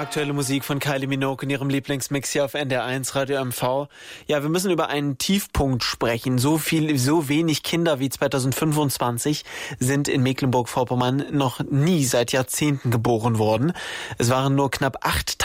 Aktuelle Musik von Kylie Minogue in ihrem Lieblingsmix hier auf NDR1 Radio MV. Ja, wir müssen über einen Tiefpunkt sprechen. So wenig Kinder wie 2025 sind in Mecklenburg-Vorpommern noch nie seit Jahrzehnten geboren worden. Es waren nur knapp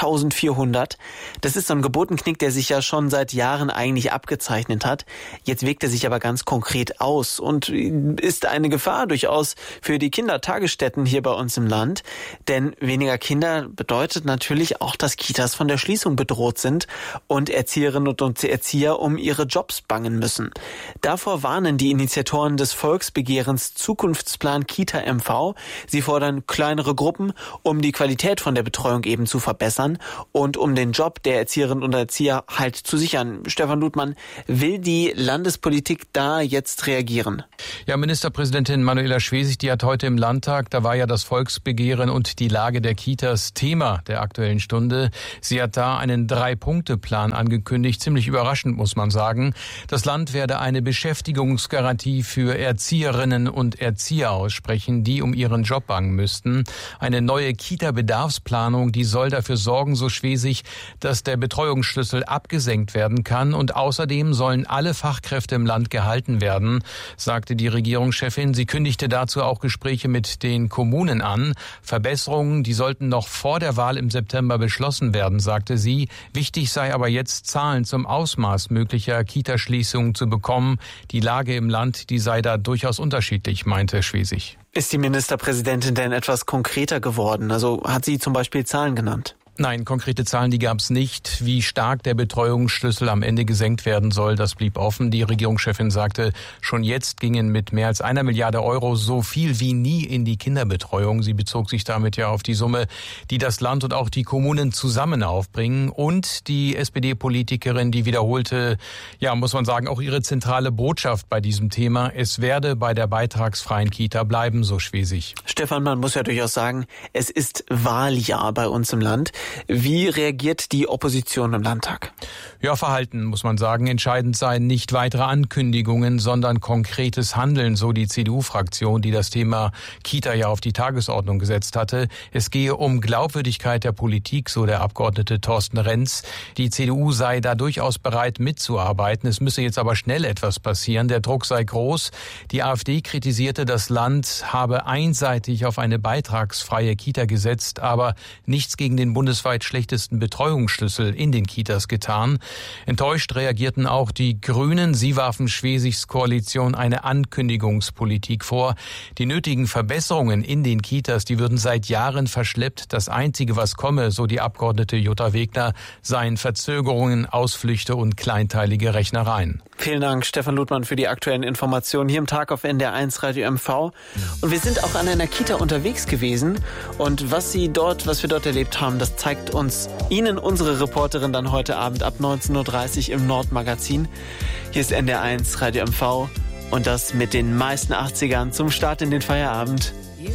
8.400. Das ist so ein Geburtenknick, der sich ja schon seit Jahren eigentlich abgezeichnet hat. Jetzt wirkt er sich aber ganz konkret aus und ist eine Gefahr durchaus für die Kindertagesstätten hier bei uns im Land. Denn weniger Kinder bedeutet natürlich auch, dass Kitas von der Schließung bedroht sind und Erzieherinnen und Erzieher um ihre Jobs bangen müssen. Davor warnen die Initiatoren des Volksbegehrens Zukunftsplan Kita MV. Sie fordern kleinere Gruppen, um die Qualität von der Betreuung eben zu verbessern und um den Job der Erzieherinnen und Erzieher halt zu sichern. Stefan Ludmann, will die Landespolitik da jetzt reagieren? Ja, Ministerpräsidentin Manuela Schwesig, die hat heute im Landtag, da war ja das Volksbegehren und die Lage der Kitas Thema der Aktuellen Stunde. Sie hat da einen 3-Punkte-Plan angekündigt, ziemlich überraschend, muss man sagen. Das Land werde eine Beschäftigungsgarantie für Erzieherinnen und Erzieher aussprechen, die um ihren Job bangen müssten. Eine neue Kita-Bedarfsplanung, die soll dafür sorgen, so Schwesig, dass der Betreuungsschlüssel abgesenkt werden kann und außerdem sollen alle Fachkräfte im Land gehalten werden, sagte die Regierungschefin. Sie kündigte dazu auch Gespräche mit den Kommunen an. Verbesserungen, die sollten noch vor der Wahl im September beschlossen werden, sagte sie. Wichtig sei aber jetzt, Zahlen zum Ausmaß möglicher Kitaschließungen zu bekommen. Die Lage im Land, die sei da durchaus unterschiedlich, meinte Schwesig. Ist die Ministerpräsidentin denn etwas konkreter geworden? Also hat sie zum Beispiel Zahlen genannt? Nein, konkrete Zahlen, die gab es nicht. Wie stark der Betreuungsschlüssel am Ende gesenkt werden soll, das blieb offen. Die Regierungschefin sagte, schon jetzt gingen mit mehr als 1 Milliarde Euro so viel wie nie in die Kinderbetreuung. Sie bezog sich damit ja auf die Summe, die das Land und auch die Kommunen zusammen aufbringen. Und die SPD-Politikerin, die wiederholte, ja, muss man sagen, auch ihre zentrale Botschaft bei diesem Thema. Es werde bei der beitragsfreien Kita bleiben, so Schwesig. Stefan, man muss ja durchaus sagen, es ist Wahljahr bei uns im Land. Wie reagiert die Opposition im Landtag? Ja, verhalten, muss man sagen. Entscheidend seien nicht weitere Ankündigungen, sondern konkretes Handeln, so die CDU-Fraktion, die das Thema Kita ja auf die Tagesordnung gesetzt hatte. Es gehe um Glaubwürdigkeit der Politik, so der Abgeordnete Thorsten Renz. Die CDU sei da durchaus bereit mitzuarbeiten. Es müsse jetzt aber schnell etwas passieren. Der Druck sei groß. Die AfD kritisierte, das Land habe einseitig auf eine beitragsfreie Kita gesetzt, aber nichts gegen den bundesweit schlechtesten Betreuungsschlüssel in den Kitas getan. Enttäuscht reagierten auch die Grünen. Sie warfen Schwesigs Koalition eine Ankündigungspolitik vor. Die nötigen Verbesserungen in den Kitas, die würden seit Jahren verschleppt. Das Einzige, was komme, so die Abgeordnete Jutta Wegner, seien Verzögerungen, Ausflüchte und kleinteilige Rechnereien. Vielen Dank, Stefan Ludmann, für die aktuellen Informationen hier im Tag auf NDR1 Radio MV. Und wir sind auch an einer Kita unterwegs gewesen. Und was wir dort erlebt haben, das zeigt Ihnen unsere Reporterin dann heute Abend ab 19.30 Uhr im Nordmagazin. Hier ist NDR1 Radio MV und das mit den meisten 80ern zum Start in den Feierabend.